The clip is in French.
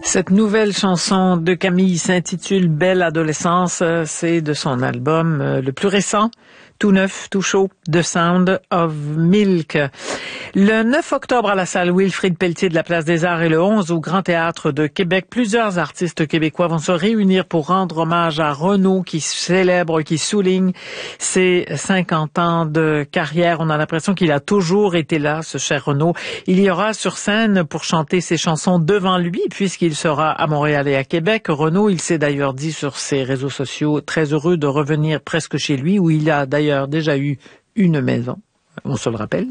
Cette nouvelle chanson de Camille s'intitule Belle adolescence. C'est de son album le plus récent, tout neuf, tout chaud, The Sound of Milk. Le 9 octobre à la salle Wilfrid Pelletier de la Place des Arts et le 11 au Grand Théâtre de Québec, plusieurs artistes québécois vont se réunir pour rendre hommage à Renaud qui célèbre, qui souligne ses 50 ans de carrière. On a l'impression qu'il a toujours été là, ce cher Renaud. Il y aura sur scène pour chanter ses chansons devant lui, puisqu'il sera à Montréal et à Québec. Renaud, il s'est d'ailleurs dit sur ses réseaux sociaux très heureux de revenir presque chez lui, où il a d'ailleurs déjà eu une maison. On se le rappelle.